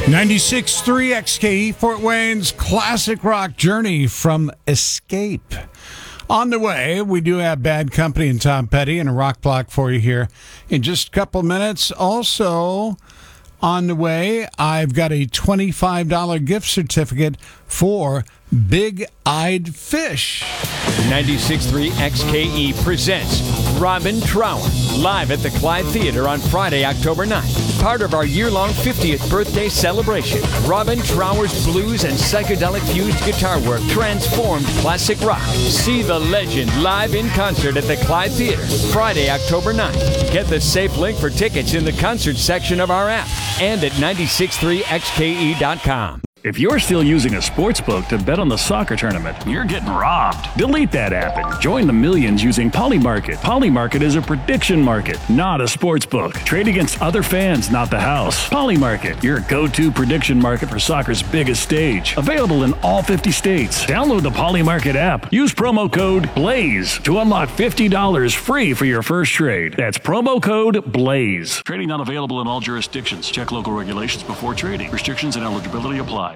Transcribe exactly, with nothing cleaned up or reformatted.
ninety-six point three X K E, Fort Wayne's classic rock journey from Escape. On the way, we do have Bad Company and Tom Petty and a rock block for you here in just a couple minutes. Also, on the way, I've got a twenty-five dollars gift certificate for Big Eyed Fish. ninety-six point three X K E presents Robin Trower live at the Clyde Theater on Friday, October ninth. Part of our year-long fiftieth birthday celebration, Robin Trower's blues and psychedelic-fused guitar work transformed classic rock. See the legend live in concert at the Clyde Theater, Friday, October ninth. Get the safe link for tickets in the concert section of our app and at ninety-six point three X K E dot com. If you're still using a sports book to bet on the soccer tournament, you're getting robbed. Delete that app and join the millions using Polymarket. Polymarket is a prediction market, not a sports book. Trade against other fans, not the house. Polymarket, your go-to prediction market for soccer's biggest stage. Available in all fifty states. Download the Polymarket app. Use promo code BLAZE to unlock fifty dollars free for your first trade. That's promo code BLAZE. Trading not available in all jurisdictions. Check local regulations before trading. Restrictions and eligibility apply.